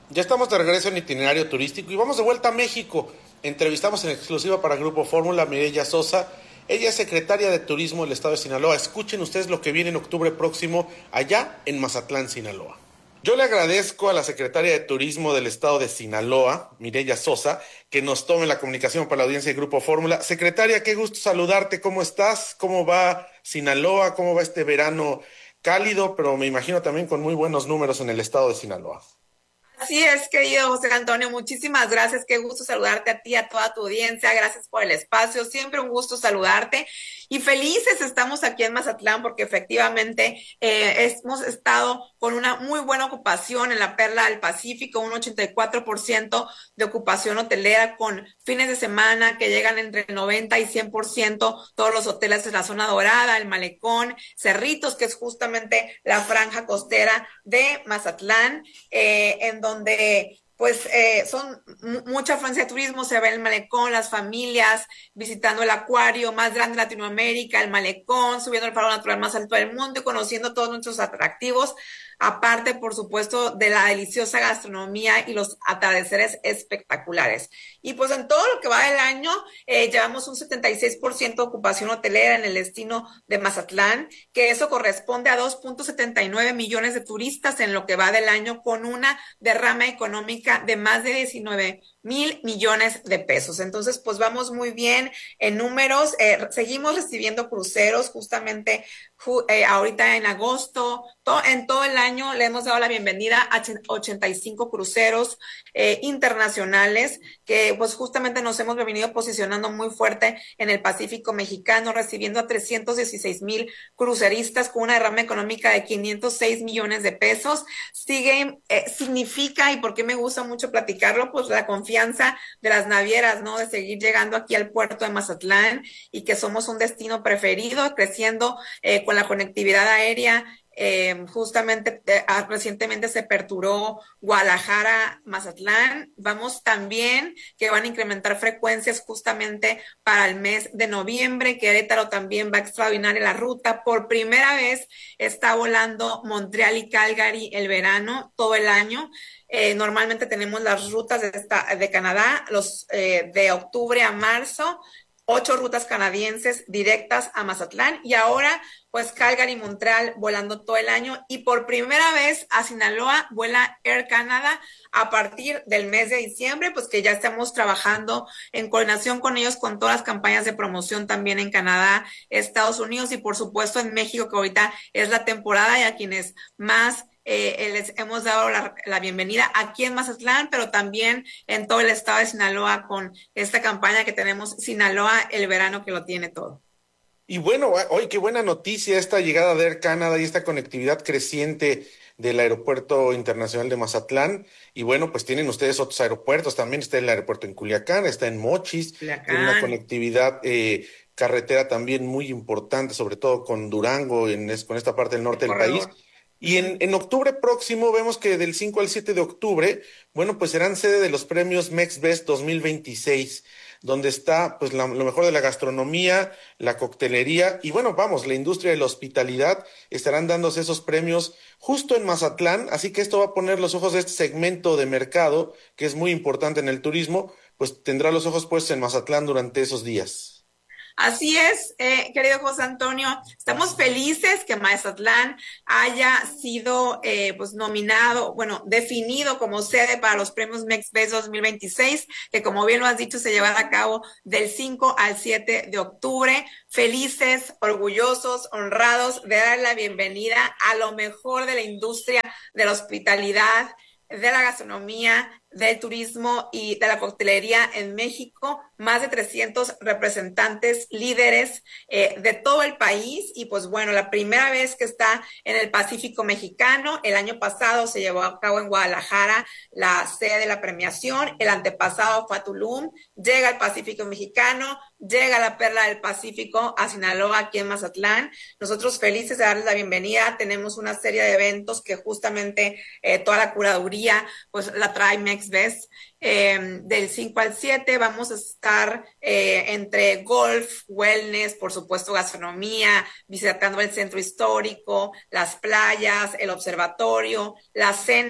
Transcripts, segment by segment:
Ya estamos de regreso en Itinerario Turístico y vamos de vuelta a México. Entrevistamos en exclusiva para Grupo Fórmula a Mireya Sosa. Ella es secretaria de Turismo del Estado de Sinaloa. Escuchen ustedes lo que viene en octubre próximo allá en Mazatlán, Sinaloa. Yo le agradezco a la secretaria de Turismo del Estado de Sinaloa, Mireya Sosa, que nos tome la comunicación para la audiencia de Grupo Fórmula. Secretaria, qué gusto saludarte. ¿Cómo estás? ¿Cómo va Sinaloa? ¿Cómo va este verano cálido, pero me imagino también con muy buenos números en el estado de Sinaloa? Así es, querido José Antonio, muchísimas gracias, qué gusto saludarte a ti, a toda tu audiencia, gracias por el espacio, siempre un gusto saludarte y felices estamos aquí en Mazatlán porque efectivamente hemos estado con una muy buena ocupación en la Perla del Pacífico, un 84% de ocupación hotelera con fines de semana que llegan entre el 90 y 100% todos los hoteles de la zona dorada, el Malecón, Cerritos, que es justamente la franja costera de Mazatlán, en donde pues son mucha afluencia de turismo, se ve el malecón, las familias visitando el acuario más grande de Latinoamérica, el malecón, subiendo el faro natural más alto del mundo y conociendo todos nuestros atractivos, aparte por supuesto de la deliciosa gastronomía y los atardeceres espectaculares. Y pues en todo lo que va del año llevamos un 76% de ocupación hotelera en el destino de Mazatlán, que eso corresponde a 2.79 millones de turistas en lo que va del año, con una derrama económica de más de 19,000 millones de pesos. Entonces, pues vamos muy bien en números. Seguimos recibiendo cruceros justamente ahorita en agosto. En todo el año le hemos dado la bienvenida a 85 cruceros internacionales que pues justamente nos hemos venido posicionando muy fuerte en el Pacífico mexicano, recibiendo a 316,000 cruceristas con una derrama económica de 506 millones de pesos. Significa, y por qué me gusta mucho platicarlo, pues la confianza de las navieras, ¿no? De seguir llegando aquí al puerto de Mazatlán y que somos un destino preferido, creciendo con la conectividad aérea. Justamente recientemente se aperturó Guadalajara, Mazatlán. Vamos también que van a incrementar frecuencias justamente para el mes de noviembre. Querétaro también va a extraordinaria la ruta. Por primera vez está volando Montreal y Calgary el verano, todo el año. Normalmente tenemos las rutas de Canadá, de octubre a marzo, 8 rutas canadienses directas a Mazatlán y ahora pues Calgary y Montreal volando todo el año y por primera vez a Sinaloa vuela Air Canada a partir del mes de diciembre, pues que ya estamos trabajando en coordinación con ellos con todas las campañas de promoción también en Canadá, Estados Unidos y por supuesto en México, que ahorita es la temporada y a quienes más les hemos dado la bienvenida aquí en Mazatlán, pero también en todo el estado de Sinaloa con esta campaña que tenemos, Sinaloa, el verano que lo tiene todo. Y bueno, hoy qué buena noticia esta llegada de Air Canada y esta conectividad creciente del Aeropuerto Internacional de Mazatlán. Y bueno, pues tienen ustedes otros aeropuertos, también está el aeropuerto en Culiacán, está en Mochis, tiene una Culiacán. conectividad carretera también muy importante, sobre todo con Durango, con esta parte del El norte del país. corredor. Y en octubre próximo vemos que del 5 al 7 de octubre, bueno, pues serán sede de los premios MEXBEST 2026, donde está pues lo mejor de la gastronomía, la coctelería y bueno, vamos, la industria de la hospitalidad estarán dándose esos premios justo en Mazatlán, así que esto va a poner los ojos de este segmento de mercado que es muy importante en el turismo, pues tendrá los ojos puestos en Mazatlán durante esos días. Así es, querido José Antonio, estamos felices que Mazatlán haya sido pues nominado, bueno, definido como sede para los premios MEXBES 2026, que como bien lo has dicho, se llevará a cabo del 5 al 7 de octubre. Felices, orgullosos, honrados de dar la bienvenida a lo mejor de la industria de la hospitalidad, de la gastronomía, del turismo y de la coctelería en México, más de 300 representantes, líderes de todo el país y pues bueno, la primera vez que está en el Pacífico mexicano, el año pasado se llevó a cabo en Guadalajara la sede de la premiación, el antepasado fue a Tulum, llega al Pacífico mexicano, llega la Perla del Pacífico a Sinaloa, aquí en Mazatlán. Nosotros felices de darles la bienvenida, tenemos una serie de eventos que justamente toda la curaduría pues la trae MEXBEST. Del 5 al 7 vamos a estar entre golf, wellness, por supuesto gastronomía, visitando el centro histórico, las playas, el observatorio, la cena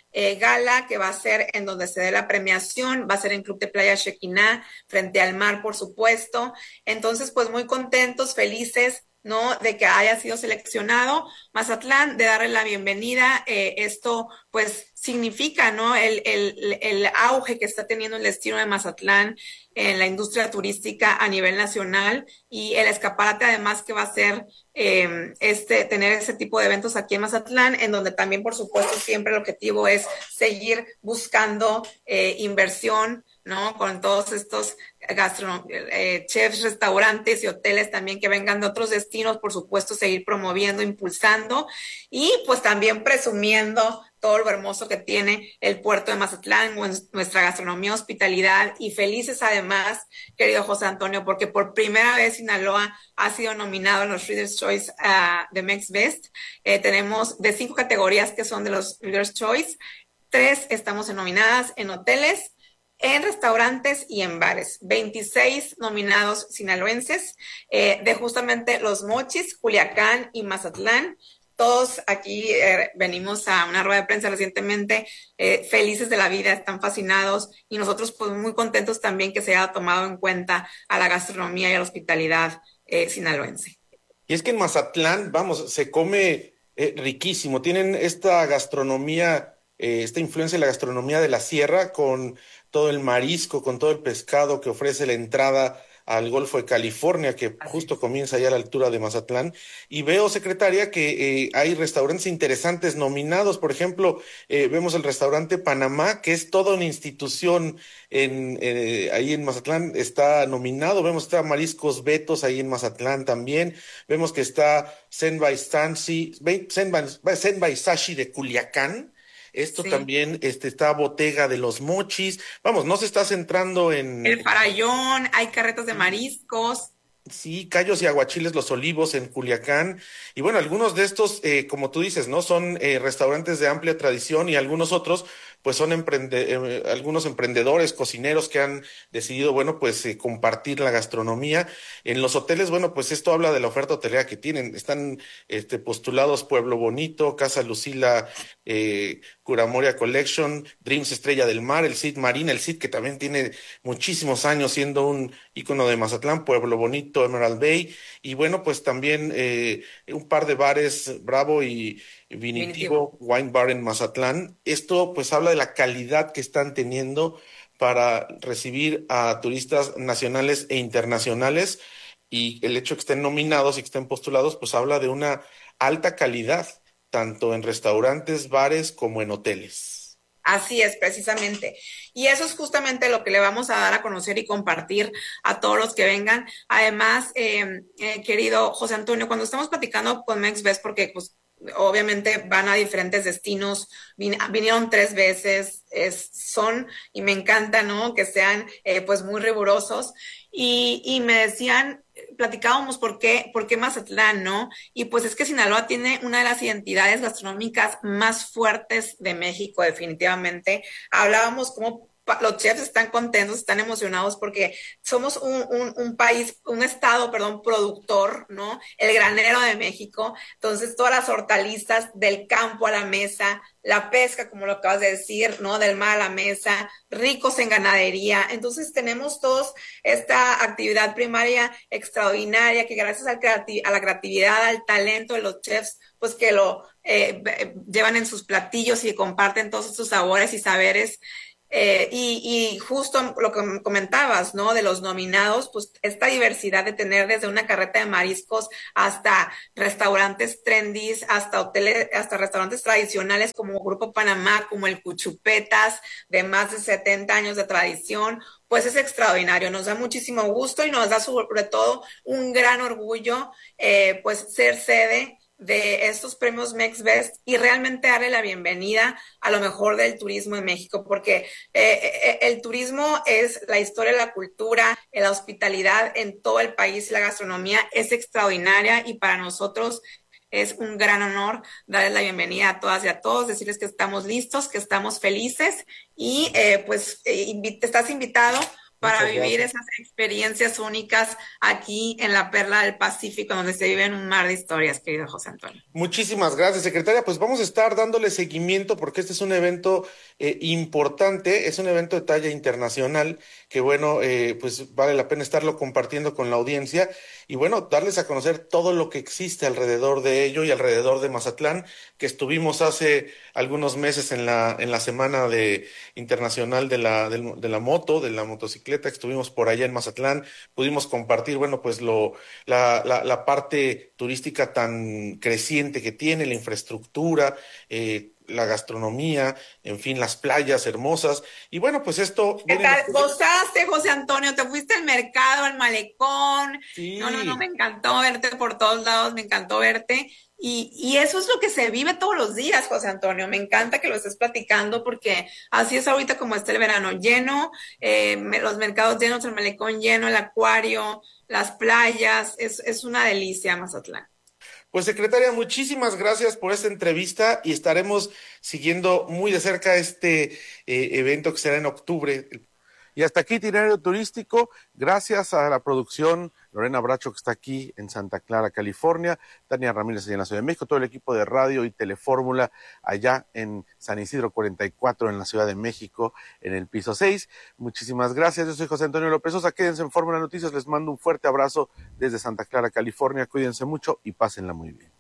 gala que va a ser en donde se dé la premiación, va a ser en Club de Playa Shekinah, frente al mar, por supuesto. Entonces, pues muy contentos, felices, ¿no? De que haya sido seleccionado Mazatlán, de darle la bienvenida. Esto, pues, significa, ¿no? El auge que está teniendo el destino de Mazatlán en la industria turística a nivel nacional y el escaparate además que va a ser tener ese tipo de eventos aquí en Mazatlán, en donde también, por supuesto, siempre el objetivo es seguir buscando inversión, ¿no? Con todos estos chefs, restaurantes y hoteles también que vengan de otros destinos, por supuesto, seguir promoviendo, impulsando y pues también presumiendo todo lo hermoso que tiene el puerto de Mazatlán, nuestra gastronomía, hospitalidad y felices además, querido José Antonio, porque por primera vez Sinaloa ha sido nominado en los Reader's Choice de Mex Best. Tenemos de 5 categorías que son de los Reader's Choice, 3 estamos nominadas en hoteles, en restaurantes y en bares. 26 nominados sinaloenses de justamente Los Mochis, Culiacán y Mazatlán. Todos aquí venimos a una rueda de prensa recientemente, felices de la vida, están fascinados y nosotros pues muy contentos también que se haya tomado en cuenta a la gastronomía y a la hospitalidad sinaloense. Y es que en Mazatlán, vamos, se come riquísimo. Tienen esta gastronomía, esta influencia de la gastronomía de la sierra con todo el marisco, con todo el pescado que ofrece la entrada al Golfo de California, que Así justo es. comienza allá a la altura de Mazatlán. Y veo, secretaria, que hay restaurantes interesantes nominados. Por ejemplo, vemos el restaurante Panamá, que es toda una institución ahí en Mazatlán, está nominado. Vemos que está Mariscos Betos ahí en Mazatlán también. Vemos que está Zen by Sashi de Culiacán. Esto Sí. también está Botega de los Mochis. Vamos, no se está centrando El en farallón, hay carretas de mariscos. sí, Cayos y Aguachiles Los Olivos en Culiacán. Y bueno, algunos de estos, como tú dices, ¿no? Son restaurantes de amplia tradición y algunos otros, pues son algunos emprendedores, cocineros que han decidido, bueno, pues compartir la gastronomía. En los hoteles, bueno, pues esto habla de la oferta hotelera que tienen. Están postulados Pueblo Bonito, Casa Lucila, Curamoria Collection, Dreams Estrella del Mar, el Cid Marina, el Cid que también tiene muchísimos años siendo un ícono de Mazatlán, Pueblo Bonito, Emerald Bay, y bueno, pues también un par de bares, Bravo y Definitivo. Vinitivo Wine Bar en Mazatlán. Esto pues habla de la calidad que están teniendo para recibir a turistas nacionales e internacionales y el hecho de que estén nominados y que estén postulados pues habla de una alta calidad, tanto en restaurantes, bares como en hoteles. Así es, precisamente. Y eso es justamente lo que le vamos a dar a conocer y compartir a todos los que vengan. Además, querido José Antonio, cuando estamos platicando con MexBest, porque pues obviamente van a diferentes destinos, vinieron 3 veces, son, y me encanta, ¿no? Que sean pues muy rigurosos. Y me decían, platicábamos por qué Mazatlán, ¿no? Y pues es que Sinaloa tiene una de las identidades gastronómicas más fuertes de México, definitivamente. Hablábamos cómo los chefs están contentos, están emocionados porque somos un país, un estado, perdón, productor, ¿no? El granero de México. Entonces, todas las hortalizas del campo a la mesa, la pesca, como lo acabas de decir, ¿no? Del mar a la mesa, ricos en ganadería. Entonces, tenemos todos esta actividad primaria extraordinaria que gracias a la creatividad, al talento de los chefs, pues que lo llevan en sus platillos y comparten todos estos sabores y saberes. Y justo lo que comentabas, ¿no? De los nominados, pues esta diversidad de tener desde una carreta de mariscos hasta restaurantes trendies, hasta hoteles, hasta restaurantes tradicionales como Grupo Panamá, como el Cuchupetas, de más de 70 años de tradición, pues es extraordinario. Nos da muchísimo gusto y nos da sobre todo un gran orgullo, pues ser sede de estos premios MexBest y realmente darle la bienvenida a lo mejor del turismo en México, porque el turismo es la historia, la cultura, la hospitalidad en todo el país, la gastronomía es extraordinaria y para nosotros es un gran honor darles la bienvenida a todas y a todos, decirles que estamos listos, que estamos felices y estás invitado para Muchas vivir gracias. esas experiencias únicas aquí en la Perla del Pacífico, donde se vive en un mar de historias, querido José Antonio. Muchísimas gracias, secretaria. Pues vamos a estar dándole seguimiento porque este es un evento importante, es un evento de talla internacional que bueno, pues vale la pena estarlo compartiendo con la audiencia y bueno, darles a conocer todo lo que existe alrededor de ello y alrededor de Mazatlán, que estuvimos hace algunos meses en la semana internacional de la moto, de la motocicleta, estuvimos por allá en Mazatlán, pudimos compartir, bueno, pues la parte turística tan creciente que tiene, la infraestructura, la gastronomía, en fin, las playas hermosas. Y bueno, pues esto ¿Qué viene. tal? ¿Gozaste, José Antonio? ¿Te fuiste al mercado, al malecón? No, me Sí, encantó verte por todos lados, me encantó verte. Y eso es lo que se vive todos los días, José Antonio. Me encanta que lo estés platicando porque así es ahorita como está el verano lleno, los mercados llenos, el malecón lleno, el acuario, las playas. Es una delicia, Mazatlán. pues secretaria, muchísimas gracias por esta entrevista y estaremos siguiendo muy de cerca este evento que será en octubre. Y hasta aquí itinerario turístico, gracias a la producción, Lorena Bracho que está aquí en Santa Clara, California, Tania Ramírez allá en la Ciudad de México, todo el equipo de radio y Telefórmula allá en San Isidro 44 en la Ciudad de México, en el piso 6. Muchísimas gracias, yo soy José Antonio López Sosa, quédense en Fórmula Noticias, les mando un fuerte abrazo desde Santa Clara, California, cuídense mucho y pásenla muy bien.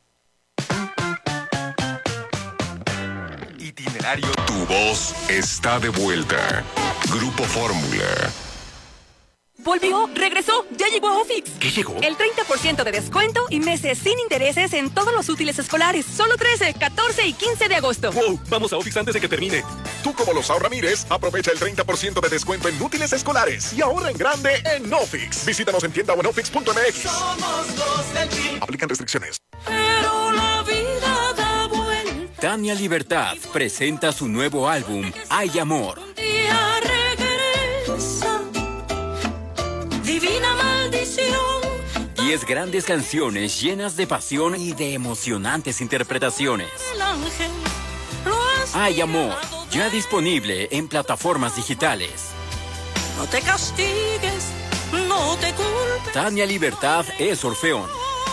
Itinerario. Tu voz está de vuelta. Grupo Fórmula. Volvió, regresó, ya llegó a Ofix. ¿Qué llegó? El 30% de descuento y meses sin intereses en todos los útiles escolares. Solo 13, 14 y 15 de agosto. ¡Wow! Vamos a Office antes de que termine. Tú, como los Ramírez, aprovecha el 30% de descuento en útiles escolares y ahorra en grande en Office. Visítanos en tienda o en office.mx. Somos los del Team. Aplican restricciones. Pero la vida da vuelta. Tania Libertad presenta su nuevo álbum, Hay Amor. Un día regresa. Divina maldición. 10 grandes canciones llenas de pasión y de emocionantes interpretaciones. El ángel lo has Hay Amor, llevado de- ya disponible en plataformas digitales. No te castigues, no te culpes. Tania Libertad es Orfeón.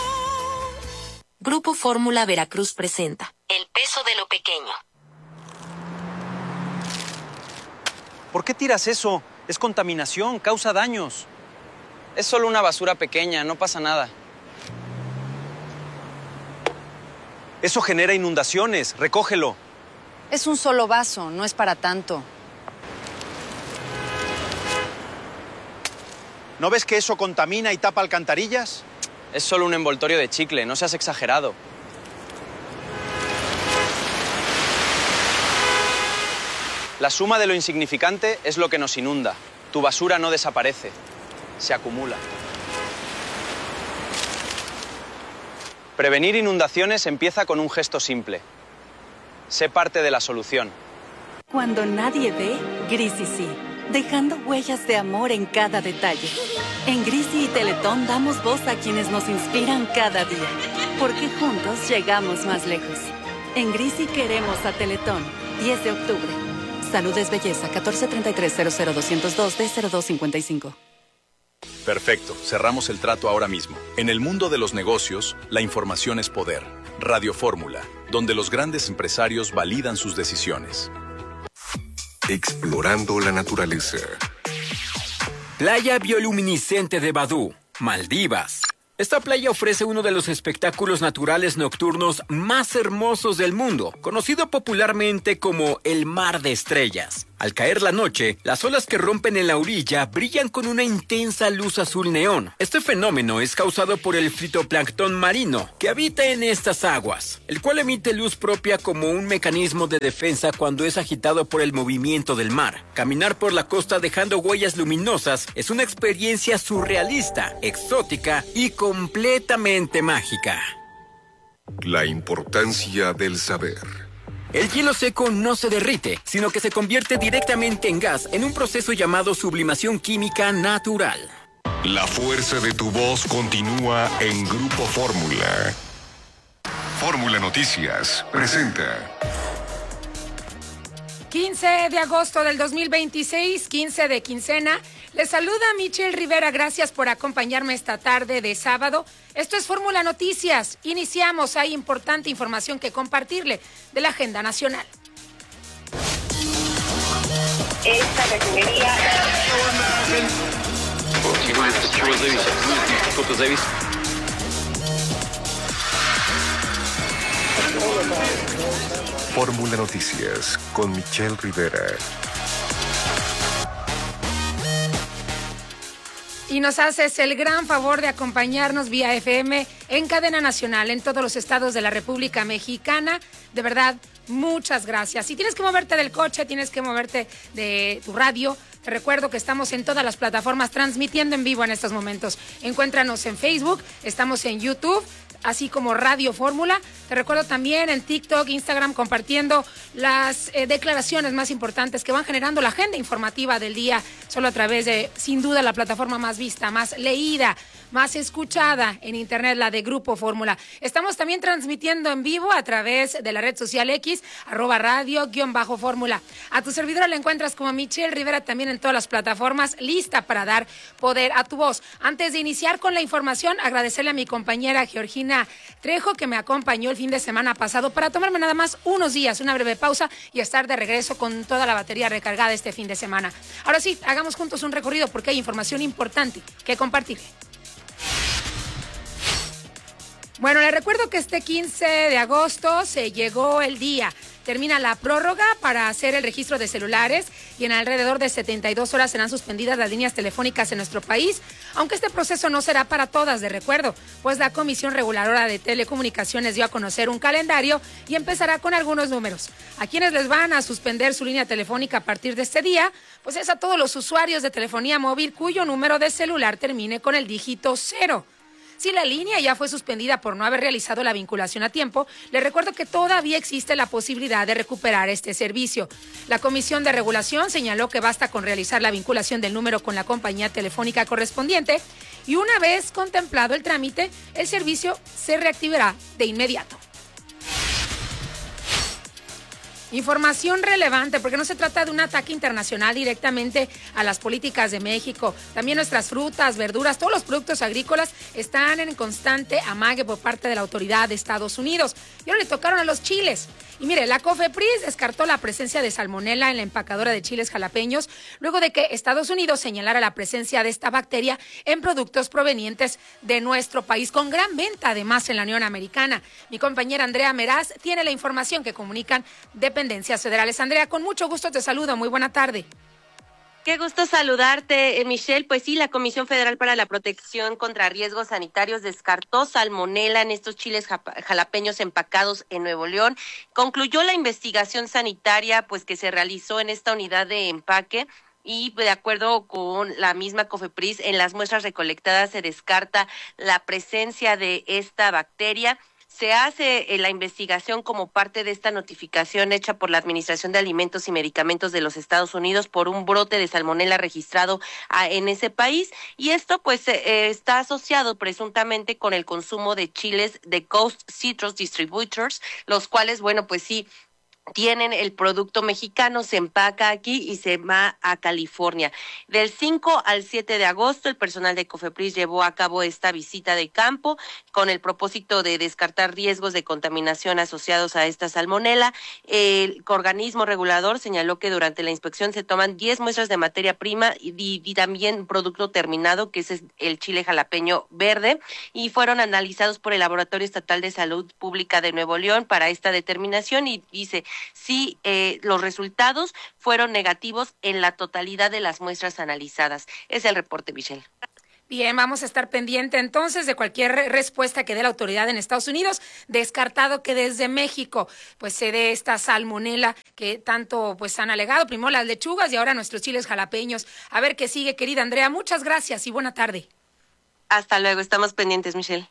Grupo Fórmula Veracruz presenta El peso de lo pequeño. ¿Por qué tiras eso? Es contaminación, causa daños. Es solo una basura pequeña, no pasa nada. Eso genera inundaciones, recógelo. Es un solo vaso, no es para tanto. ¿No ves que eso contamina y tapa alcantarillas? Es solo un envoltorio de chicle, no seas exagerado. La suma de lo insignificante es lo que nos inunda. Tu basura no desaparece, se acumula. Prevenir inundaciones empieza con un gesto simple. Sé parte de la solución. Cuando nadie ve, Grisi sí, dejando huellas de amor en cada detalle. En Grisi y Teletón damos voz a quienes nos inspiran cada día, porque juntos llegamos más lejos. En Grisi queremos a Teletón, 10 de octubre. Salud es belleza, 1433-00202-D0255. Perfecto, cerramos el trato ahora mismo. En el mundo de los negocios, la información es poder. Radio Fórmula, donde los grandes empresarios validan sus decisiones. Explorando la naturaleza. Playa bioluminiscente de Badú, Maldivas. Esta playa ofrece uno de los espectáculos naturales nocturnos más hermosos del mundo, conocido popularmente como el Mar de Estrellas. Al caer la noche, las olas que rompen en la orilla brillan con una intensa luz azul neón. Este fenómeno es causado por el fitoplancton marino, que habita en estas aguas, el cual emite luz propia como un mecanismo de defensa cuando es agitado por el movimiento del mar. Caminar por la costa dejando huellas luminosas es una experiencia surrealista, exótica y completamente mágica. La importancia del saber. El hielo seco no se derrite, sino que se convierte directamente en gas en un proceso llamado sublimación química natural. La fuerza de tu voz continúa en Grupo Fórmula. Fórmula Noticias presenta. 15 de agosto del 2026, 15 de quincena. Les saluda Michelle Rivera, gracias por acompañarme esta tarde de sábado. Esto es Fórmula Noticias. Iniciamos, hay importante información que compartirle de la agenda nacional. Esta refinería... Fórmula Noticias con Michelle Rivera. Y nos haces el gran favor de acompañarnos vía FM en cadena nacional en todos los estados de la República Mexicana. De verdad, muchas gracias. Si tienes que moverte del coche, tienes que moverte de tu radio, te recuerdo que estamos en todas las plataformas transmitiendo en vivo en estos momentos. Encuéntranos en Facebook, estamos en YouTube, así como Radio Fórmula. Te recuerdo también en TikTok, Instagram, compartiendo las declaraciones más importantes que van generando la agenda informativa del día, solo a través de, sin duda, la plataforma más vista, más leída, más escuchada en internet, la de Grupo Fórmula. Estamos también transmitiendo en vivo a través de la red social X, @radio_fórmula. A tu servidora la encuentras como Michelle Rivera también en todas las plataformas, lista para dar poder a tu voz. Antes de iniciar con la información, agradecerle a mi compañera Georgina Trejo, que me acompañó el fin de semana pasado para tomarme nada más unos días, una breve pausa y estar de regreso con toda la batería recargada este fin de semana. Ahora sí, hagamos juntos un recorrido porque hay información importante que compartir. Bueno, les recuerdo que este 15 de agosto se llegó el día. Termina la prórroga para hacer el registro de celulares y en alrededor de 72 horas serán suspendidas las líneas telefónicas en nuestro país, aunque este proceso no será para todas, de recuerdo, pues la Comisión Reguladora de Telecomunicaciones dio a conocer un calendario y empezará con algunos números. A quienes les van a suspender su línea telefónica a partir de este día, pues es a todos los usuarios de telefonía móvil cuyo número de celular termine con el dígito 0. Si la línea ya fue suspendida por no haber realizado la vinculación a tiempo, les recuerdo que todavía existe la posibilidad de recuperar este servicio. La Comisión de Regulación señaló que basta con realizar la vinculación del número con la compañía telefónica correspondiente y una vez contemplado el trámite, el servicio se reactivará de inmediato. Información relevante, porque no se trata de un ataque internacional directamente a las políticas de México. También nuestras frutas, verduras, todos los productos agrícolas están en constante amague por parte de la autoridad de Estados Unidos. Y ahora le tocaron a los chiles. Y mire, la COFEPRIS descartó la presencia de salmonela en la empacadora de chiles jalapeños luego de que Estados Unidos señalara la presencia de esta bacteria en productos provenientes de nuestro país, con gran venta además en la Unión Americana. Mi compañera Andrea Meraz tiene la información que comunican dependencias federales. Andrea, con mucho gusto te saludo. Muy buena tarde. Qué gusto saludarte, Michelle. Pues sí, la Comisión Federal para la Protección contra Riesgos Sanitarios descartó salmonela en estos chiles jalapeños empacados en Nuevo León. Concluyó la investigación sanitaria pues que se realizó en esta unidad de empaque y de acuerdo con la misma COFEPRIS, en las muestras recolectadas se descarta la presencia de esta bacteria. Se hace la investigación como parte de esta notificación hecha por la Administración de Alimentos y Medicamentos de los Estados Unidos por un brote de salmonela registrado en ese país, y esto pues está asociado presuntamente con el consumo de chiles de Coast Citrus Distributors, los cuales, bueno, pues sí, tienen el producto mexicano, se empaca aquí y se va a California. Del 5 al 7 de agosto, el personal de COFEPRIS llevó a cabo esta visita de campo con el propósito de descartar riesgos de contaminación asociados a esta salmonela. El organismo regulador señaló que durante la inspección se toman 10 muestras de materia prima y también producto terminado, que es el chile jalapeño verde, y fueron analizados por el Laboratorio Estatal de Salud Pública de Nuevo León para esta determinación, y dice sí, los resultados fueron negativos en la totalidad de las muestras analizadas. Es el reporte, Michelle. Bien, vamos a estar pendiente entonces de cualquier respuesta que dé la autoridad en Estados Unidos. Descartado que desde México pues se dé esta salmonela que tanto pues han alegado, primero las lechugas y ahora nuestros chiles jalapeños. A ver qué sigue, querida Andrea. Muchas gracias y buena tarde. Hasta luego, estamos pendientes, Michelle.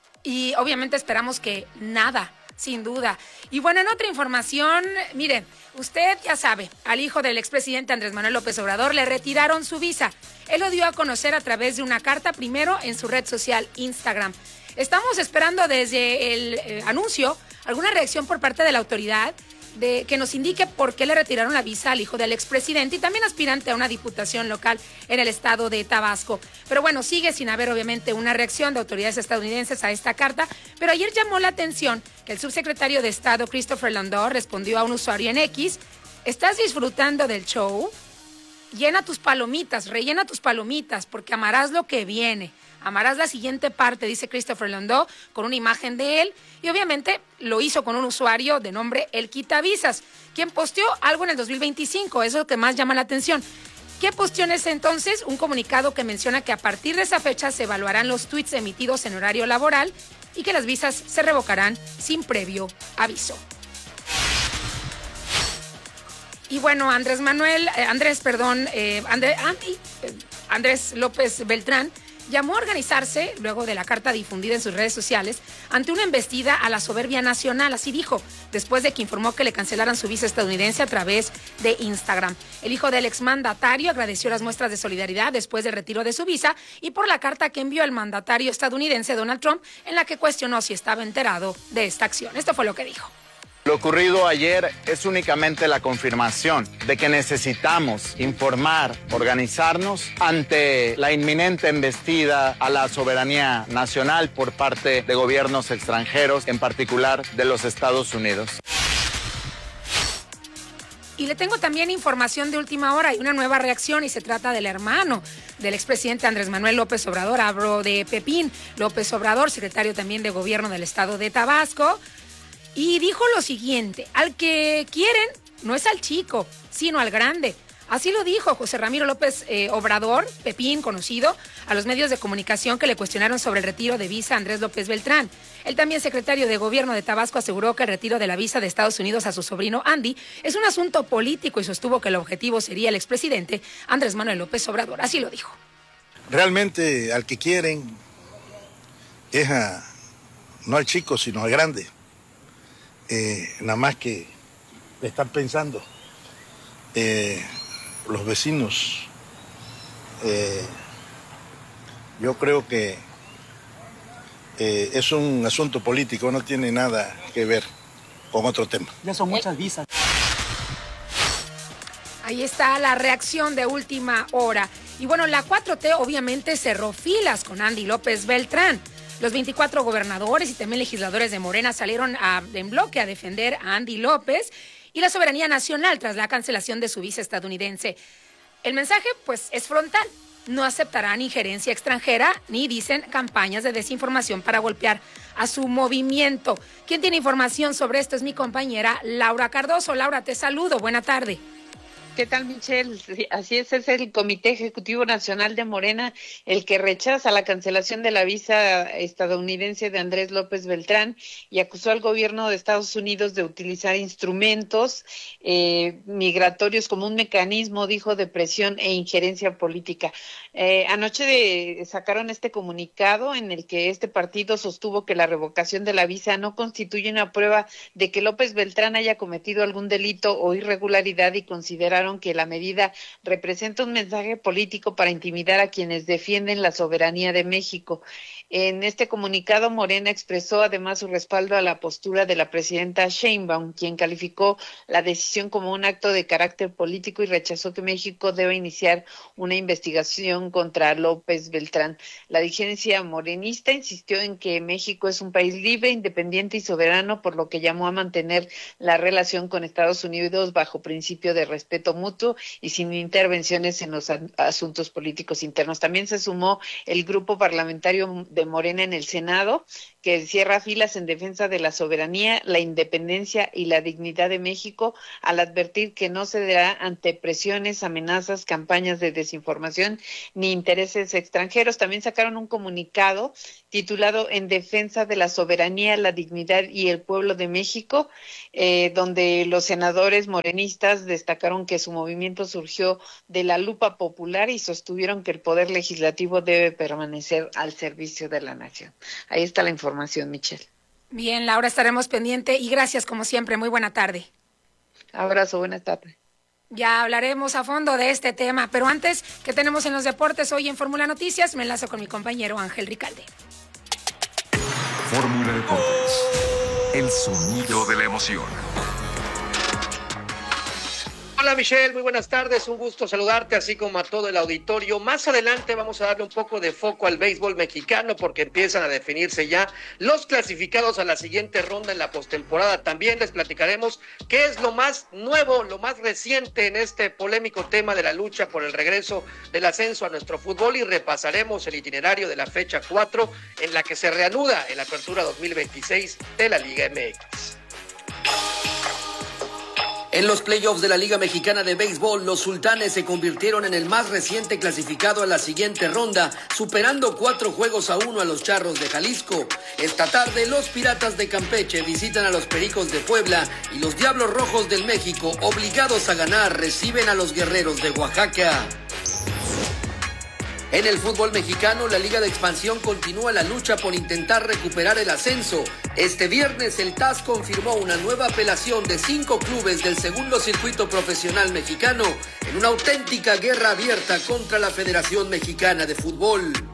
Y obviamente esperamos que nada, sin duda. Y bueno, en otra información, mire, usted ya sabe, al hijo del expresidente Andrés Manuel López Obrador le retiraron su visa. Él lo dio a conocer a través de una carta, primero en su red social Instagram. Estamos esperando desde el anuncio alguna reacción por parte de la autoridad que nos indique por qué le retiraron la visa al hijo del expresidente y también aspirante a una diputación local en el estado de Tabasco. Pero bueno, sigue sin haber obviamente una reacción de autoridades estadounidenses a esta carta, pero ayer llamó la atención que el subsecretario de Estado Christopher Landau respondió a un usuario en X: ¿estás disfrutando del show? Llena tus palomitas, rellena tus palomitas, porque amarás lo que viene. Amarás la siguiente parte, dice Christopher Landau, con una imagen de él, y obviamente lo hizo con un usuario de nombre El Quitavisas, quien posteó algo en el 2025, eso es lo que más llama la atención. ¿Qué posteó en ese entonces? Un comunicado que menciona que a partir de esa fecha se evaluarán los tweets emitidos en horario laboral y que las visas se revocarán sin previo aviso. Y bueno, Andrés López Beltrán llamó a organizarse, luego de la carta difundida en sus redes sociales, ante una embestida a la soberbia nacional, así dijo, después de que informó que le cancelaran su visa estadounidense a través de Instagram. El hijo del exmandatario agradeció las muestras de solidaridad después del retiro de su visa y por la carta que envió el mandatario estadounidense Donald Trump, en la que cuestionó si estaba enterado de esta acción. Esto fue lo que dijo. Lo ocurrido ayer es únicamente la confirmación de que necesitamos informar, organizarnos ante la inminente embestida a la soberanía nacional por parte de gobiernos extranjeros, en particular de los Estados Unidos. Y le tengo también información de última hora y una nueva reacción, y se trata del hermano del expresidente Andrés Manuel López Obrador. Hablo de Pepín López Obrador, secretario también de Gobierno del estado de Tabasco. Y dijo lo siguiente: al que quieren no es al chico, sino al grande. Así lo dijo José Ramiro López Obrador, Pepín, conocido, a los medios de comunicación que le cuestionaron sobre el retiro de visa a Andrés López Beltrán. Él también, secretario de Gobierno de Tabasco, aseguró que el retiro de la visa de Estados Unidos a su sobrino Andy es un asunto político y sostuvo que el objetivo sería el expresidente Andrés Manuel López Obrador. Así lo dijo. Realmente al que quieren es no al chico, sino al grande. Nada más que están pensando los vecinos. Yo creo que es un asunto político, no tiene nada que ver con otro tema. Ya son muchas visas. Ahí está la reacción de última hora. Y bueno, la 4T obviamente cerró filas con Andy López Beltrán. Los 24 gobernadores y también legisladores de Morena salieron en bloque a defender a Andy López y la soberanía nacional tras la cancelación de su visa estadounidense. El mensaje, pues, es frontal. No aceptarán injerencia extranjera ni, dicen, campañas de desinformación para golpear a su movimiento. ¿Quién tiene información sobre esto? Es mi compañera Laura Cardoso. Laura, te saludo. Buena tarde. ¿Qué tal, Michelle? Así es el Comité Ejecutivo Nacional de Morena el que rechaza la cancelación de la visa estadounidense de Andrés López Beltrán y acusó al gobierno de Estados Unidos de utilizar instrumentos migratorios como un mecanismo, dijo, de presión e injerencia política. Anoche sacaron este comunicado en el que este partido sostuvo que la revocación de la visa no constituye una prueba de que López Beltrán haya cometido algún delito o irregularidad y consideraron que la medida representa un mensaje político para intimidar a quienes defienden la soberanía de México. En este comunicado, Morena expresó además su respaldo a la postura de la presidenta Sheinbaum, quien calificó la decisión como un acto de carácter político y rechazó que México deba iniciar una investigación contra López Beltrán. La dirigencia morenista insistió en que México es un país libre, independiente y soberano, por lo que llamó a mantener la relación con Estados Unidos bajo principio de respeto mutuo y sin intervenciones en los asuntos políticos internos. También se sumó el grupo parlamentario de Morena en el Senado, que cierra filas en defensa de la soberanía, la independencia y la dignidad de México, al advertir que no cederá ante presiones, amenazas, campañas de desinformación ni intereses extranjeros. También sacaron un comunicado titulado En defensa de la soberanía, la dignidad y el pueblo de México, donde los senadores morenistas destacaron que su movimiento surgió de la lupa popular y sostuvieron que el poder legislativo debe permanecer al servicio de la nación. Ahí está la información, Michelle. Bien, Laura, estaremos pendiente y gracias como siempre. Muy buena tarde. Abrazo, buena tarde. Ya hablaremos a fondo de este tema, pero antes, ¿qué tenemos en los deportes hoy en Fórmula Noticias? Me enlazo con mi compañero Ángel Ricalde. Fórmula Deportes, el sonido de la emoción. Hola Michelle, muy buenas tardes, un gusto saludarte así como a todo el auditorio. Más adelante vamos a darle un poco de foco al béisbol mexicano porque empiezan a definirse ya los clasificados a la siguiente ronda en la postemporada. También les platicaremos qué es lo más nuevo, lo más reciente en este polémico tema de la lucha por el regreso del ascenso a nuestro fútbol y repasaremos el itinerario de la fecha 4 en la que se reanuda en la apertura 2026 de la Liga MX. En los playoffs de la Liga Mexicana de Béisbol, los Sultanes se convirtieron en el más reciente clasificado a la siguiente ronda, superando 4-1 a los Charros de Jalisco. Esta tarde, los Piratas de Campeche visitan a los Pericos de Puebla y los Diablos Rojos del México, obligados a ganar, reciben a los Guerreros de Oaxaca. En el fútbol mexicano, la Liga de Expansión continúa la lucha por intentar recuperar el ascenso. Este viernes, el TAS confirmó una nueva apelación de 5 clubes del segundo circuito profesional mexicano en una auténtica guerra abierta contra la Federación Mexicana de Fútbol.